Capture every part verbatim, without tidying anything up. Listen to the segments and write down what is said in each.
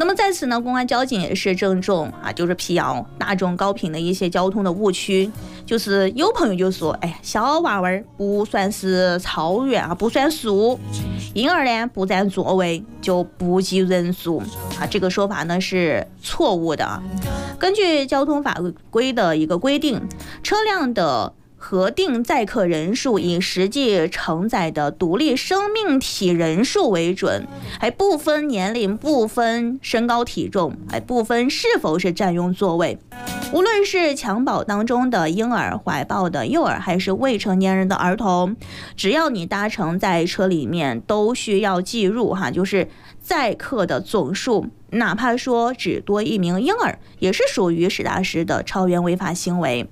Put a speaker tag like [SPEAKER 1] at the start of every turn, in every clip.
[SPEAKER 1] 那么在此呢，公安交警也是郑重啊，就是辟谣大众高频的一些交通的误区。就是有朋友就说，哎呀，小娃娃不算是超越啊，不算数，婴儿呢不占座位就不计人数啊，这个说法呢是错误的啊。根据交通法规的一个规定，车辆的核定载客人数以实际承载的独立生命体人数为准，还不分年龄，不分身高体重，还不分是否是占用座位。无论是襁褓当中的婴儿、怀抱的幼儿，还是未成年人的儿童，只要你搭乘在车里面，都需要计入哈，就是载客的总数，哪怕说只多一名婴儿，也是属于实打实的超员违法行为。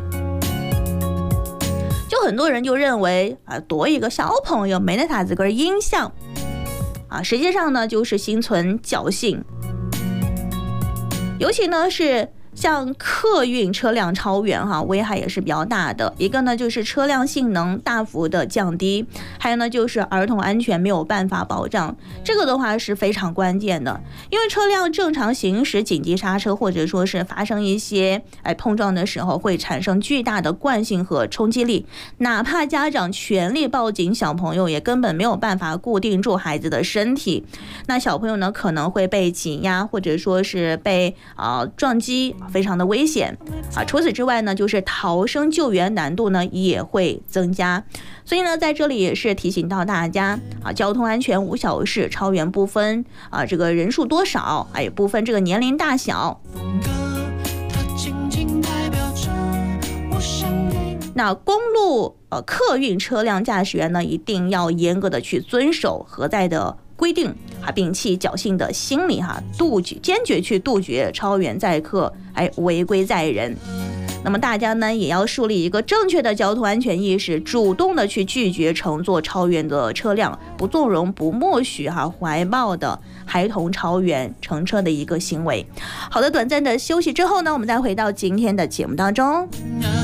[SPEAKER 1] 就很多人就认为啊，多一个小朋友没得啥子个影响啊，实际上呢就是心存侥幸，尤其呢是像客运车辆超员哈，危害也是比较大的。一个呢就是车辆性能大幅的降低，还有呢就是儿童安全没有办法保障，这个的话是非常关键的。因为车辆正常行驶紧急刹车，或者说是发生一些哎碰撞的时候，会产生巨大的惯性和冲击力，哪怕家长全力报警，小朋友也根本没有办法固定住孩子的身体，那小朋友呢可能会被挤压，或者说是被啊、呃、撞击，非常的危险啊！除此之外呢，就是逃生救援难度呢也会增加，所以呢，在这里也是提醒到大家啊，交通安全无小事，超员不分啊这个人数多少，啊也不分这个年龄大小。那公路呃客运车辆驾驶员呢，一定要严格的去遵守核载的规定啊，摒弃侥幸的心理哈，杜绝坚决去杜绝超员载客，哎违规载人。那么大家呢也要树立一个正确的交通安全意识，主动的去拒绝乘坐超员的车辆，不纵容不默许哈怀抱的孩童超员乘车的一个行为。好的，短暂的休息之后呢，我们再回到今天的节目当中。